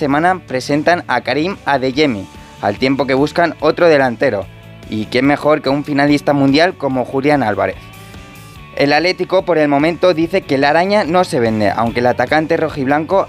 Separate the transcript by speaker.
Speaker 1: semana presentan a Karim Adeyemi, al tiempo que buscan otro delantero. Y qué mejor que un finalista mundial como Julián Álvarez. El Atlético por el momento dice que la araña no se vende, aunque el atacante rojiblanco